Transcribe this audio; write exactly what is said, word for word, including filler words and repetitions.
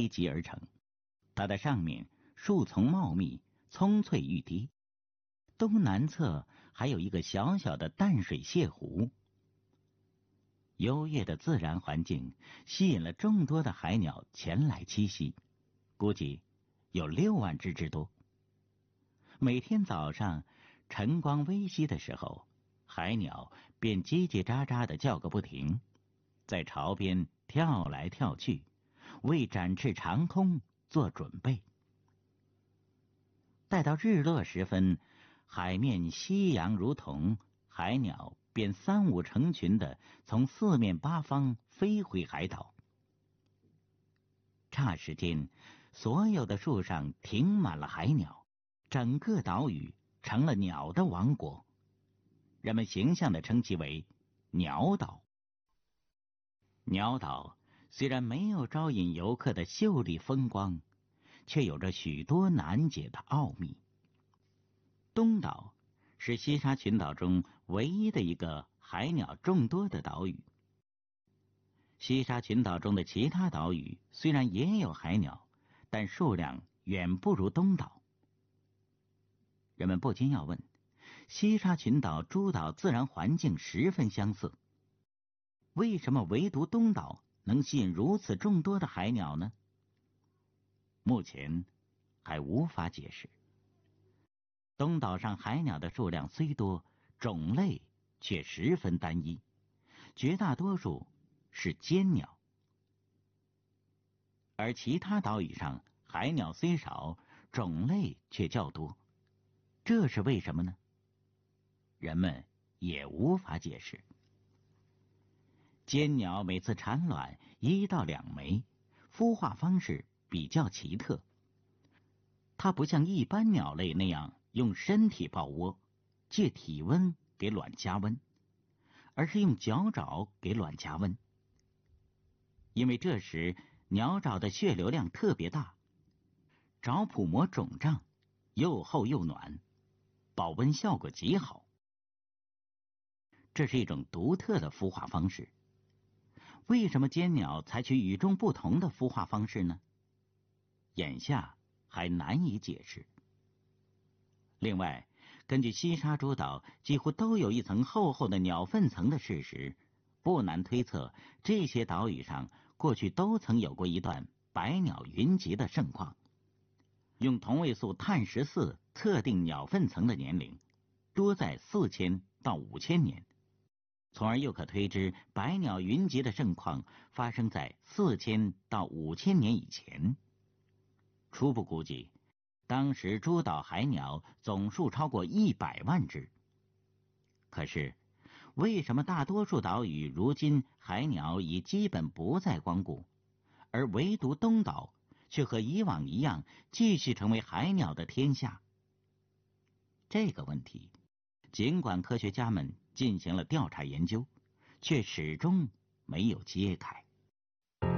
集而成，它的上面树丛茂密，葱翠欲滴。东南侧还有一个小小的淡水泻湖。优越的自然环境吸引了众多的海鸟前来栖息，估计有六万只之多。每天早上晨光微熹的时候，海鸟便叽叽喳喳地叫个不停，在巢边跳来跳去，为展翅长空做准备。待到日落时分，海面夕阳如同，海鸟便三五成群的从四面八方飞回海岛。霎时间，所有的树上停满了海鸟，整个岛屿成了鸟的王国。人们形象地称其为鸟岛。鸟岛虽然没有招引游客的秀丽风光，却有着许多难解的奥秘。东岛是西沙群岛中唯一的一个海鸟众多的岛屿。西沙群岛中的其他岛屿虽然也有海鸟，但数量远不如东岛。人们不禁要问，西沙群岛诸岛自然环境十分相似，为什么唯独东岛能吸引如此众多的海鸟呢？目前还无法解释。东岛上海鸟的数量虽多，种类却十分单一，绝大多数是尖鸟。而其他岛屿上海鸟虽少，种类却较多，这是为什么呢？人们也无法解释。尖鸟每次产卵一到两枚，孵化方式比较奇特。它不像一般鸟类那样用身体抱窝，借体温给卵加温，而是用脚爪给卵加温。因为这时鸟爪的血流量特别大，爪蹼膜肿胀，又厚又暖，保温效果极好。这是一种独特的孵化方式。为什么尖鸟采取与众不同的孵化方式呢？眼下还难以解释。另外，根据西沙诸岛几乎都有一层厚厚的鸟粪层的事实，不难推测这些岛屿上过去都曾有过一段百鸟云集的盛况。用同位素碳十四测定鸟粪层的年龄，多在四千到五千年，从而又可推知百鸟云集的盛况发生在四千到五千年以前。初步估计，当时诸岛海鸟总数超过一百万只。可是，为什么大多数岛屿如今海鸟已基本不再光顾，而唯独东岛却和以往一样继续成为海鸟的天下？这个问题，尽管科学家们进行了调查研究，却始终没有揭开。